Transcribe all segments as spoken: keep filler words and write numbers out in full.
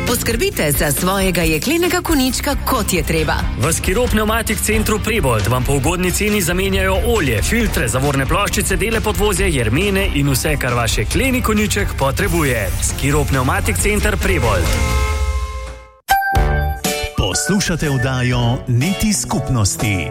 Poskrbite za svojega jeklenega konjička, kot je treba. V Skiro Pneumatik centru Prebold vam po ugodni ceni zamenjajo olje, filtre, zavorne ploščice, dele podvozja, jermene in vse, kar vaš jekleni konjiček potrebuje. Skiro Pneumatik center Prebold. Poslušate oddajo Niti skupnosti.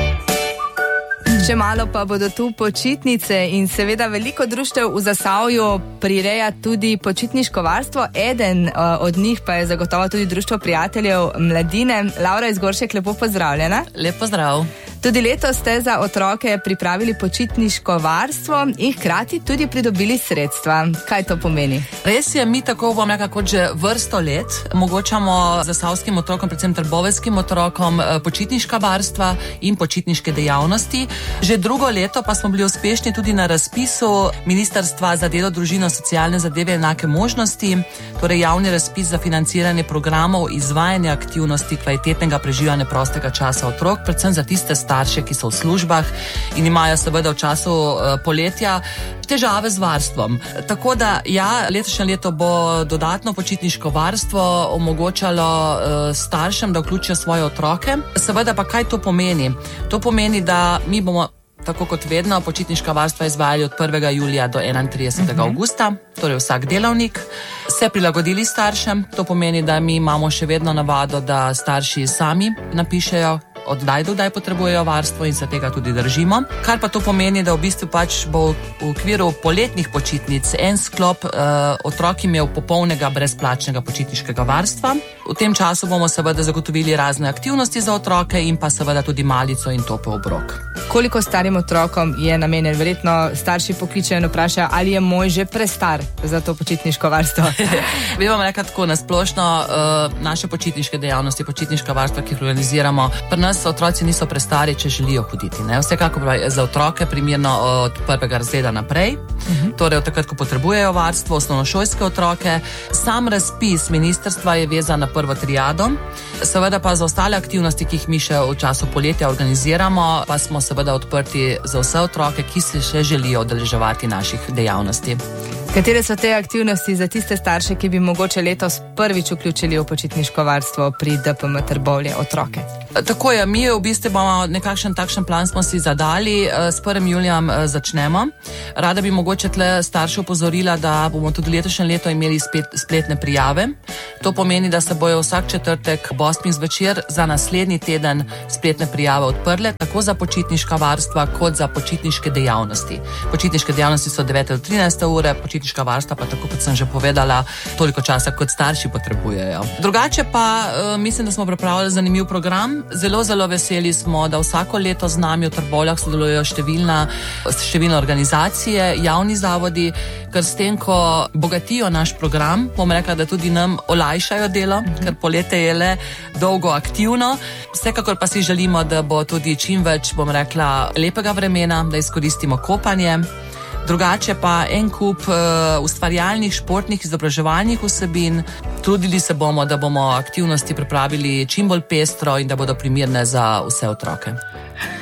Še malo pa bodo tu počitnice in seveda veliko društev v Zasavju prireja tudi počitniško varstvo. Eden uh, od njih pa je zagotovo tudi Društvo prijateljev mladine. Laura iz Goršek, lepo pozdravljena. Lep pozdrav. Tudi letos ste za otroke pripravili počitniško varstvo in hkrati tudi pridobili sredstva. Kaj to pomeni? Res je, mi tako bomo nekako že vrsto let omogočamo zasavskim otrokom, predvsem trboveljskim otrokom, počitniška varstva in počitniške dejavnosti. Že drugo leto pa smo bili uspešni tudi na razpisu Ministrstva za delo, družino, socialne zadeve in enake možnosti, torej javni razpis za financiranje programov izvajanja aktivnosti kvalitetnega preživljanja prostega časa otrok, predvsem za tiste starše, ki so v službah in imajo seveda v času uh, poletja težave z varstvom. Tako da ja, letošnje leto bo dodatno počitniško varstvo omogočalo uh, staršem, da vključijo svoje otroke. Seveda pa kaj to pomeni? To pomeni, da mi bomo tako kot vedno počitniška varstva izvajali od prvega julija do enaintridesetega avgusta, torej vsak delavnik, se prilagodili staršem. To pomeni, da mi imamo še vedno navado, da starši sami napišejo, oddaj do kdaj potrebujejo varstvo in se tega tudi držimo. Kar pa to pomeni, da v bistvu pač bo v okviru poletnih počitnic en sklop uh, otrok imel popolnega brezplačnega počitniškega varstva. V tem času bomo seveda zagotovili razne aktivnosti za otroke in pa seveda tudi malico in topel obrok. Koliko starim otrokom je namenjen? Verjetno starši pokličejo in vprašajo, ali je moj že prestar za to počitniško varstvo. Bi vam rekla tako, nasplošno uh, naše počitniške dejavnosti, počitniška varstva, ki jih organiziramo, pri nas otroci niso prestari, če želijo hoditi. Ne? Vsekako za otroke primerno od prvega razreda naprej, uh-huh. torej od takrat, ko potrebujejo varstvo, osnovnošolske otroke. Sam razpis ministrstva je vezan na prvo triado, seveda pa za ostale aktivnosti, ki jih mi še v času poletja organiziramo, pa smo seveda odprti za vse otroke, ki se še želijo udeleževati naših dejavnosti. Katere so te aktivnosti za tiste starše, ki bi mogoče letos prvič vključili v počitniško varstvo pri D P M Trbovlje otroke? Tako je, mi v bistvu bomo nekakšen takšen plan smo si zadali, s prvim julijem začnemo. Rada bi mogoče tle starše opozorila, da bomo tudi letošnje leto imeli spet spletne prijave. To pomeni, da se bojo vsak četrtek ob osmih zvečer za naslednji teden spletne prijave odprle, tako za počitniška varstva kot za počitniške dejavnosti. Počitniške dejavnosti so devete do trinajste ure, počitniška varstva pa, tako kot sem že povedala, toliko časa, kot starši potrebujejo. Drugače pa uh, mislim, da smo pripravili zanimiv program. Zelo, zelo veseli smo, da vsako leto z nami v Trbovljah sodelujejo številna, številne organizacije, javni zavodi, ker s tem, ko bogatijo naš program, bom rekla, da tudi nam olajšajo delo, mm-hmm. ker poletje je le dolgo aktivno. Vsekakor pa si želimo, da bo tudi čim več, bom rekla, lepega vremena, da izkoristimo kopanje. Drugače pa en kup uh, ustvarjalnih, športnih, izobraževalnih vsebin. Trudili se bomo, da bomo aktivnosti pripravili čim bolj pestro in da bodo primerne za vse otroke.